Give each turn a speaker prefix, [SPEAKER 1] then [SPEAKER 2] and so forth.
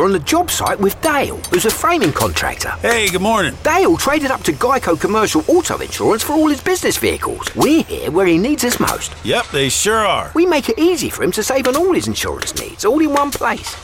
[SPEAKER 1] on the job site with Dale, who's a framing contractor.
[SPEAKER 2] Hey, good morning.
[SPEAKER 1] Dale traded up to Geico Commercial Auto Insurance for all his business vehicles. We're here where he needs us most.
[SPEAKER 2] Yep, they sure are.
[SPEAKER 1] We make it easy for him to save on all his insurance needs, all in one place.